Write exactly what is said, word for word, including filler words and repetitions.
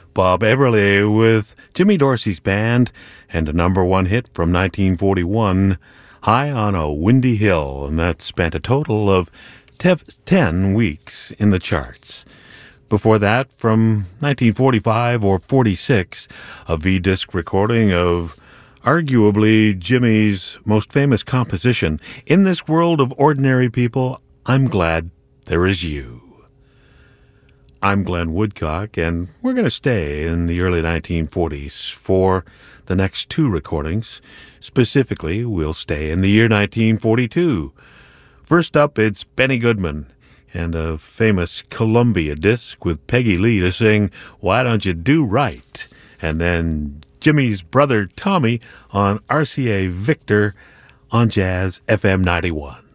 Bob Everly with Jimmy Dorsey's band and a number one hit from nineteen forty-one, High on a Windy Hill, and that spent a total of tev- ten weeks in the charts. Before that, from nineteen forty-five or forty-six, a V-disc recording of arguably Jimmy's most famous composition, In This World of Ordinary People, I'm Glad There Is You. I'm Glenn Woodcock, and we're going to stay in the early nineteen forties for the next two recordings. Specifically, we'll stay in the year nineteen forty-two. First up, it's Benny Goodman and a famous Columbia disc with Peggy Lee to sing Why Don't You Do Right? And then Jimmy's brother Tommy on R C A Victor on Jazz F M ninety-one.